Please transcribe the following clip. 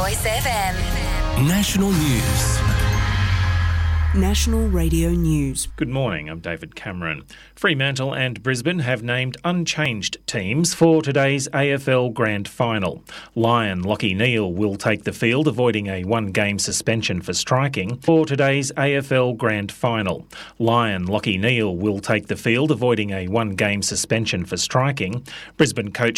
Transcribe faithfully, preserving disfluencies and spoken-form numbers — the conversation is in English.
Voice F M. National News. National Radio News. Good morning, I'm David Cameron. Fremantle and Brisbane have named unchanged teams for today's A F L Grand Final. Lion Lachie Neale will take the field, avoiding a one-game suspension for striking for today's A F L Grand Final. Lion Lachie Neale will take the field, avoiding a one-game suspension for striking. Brisbane coach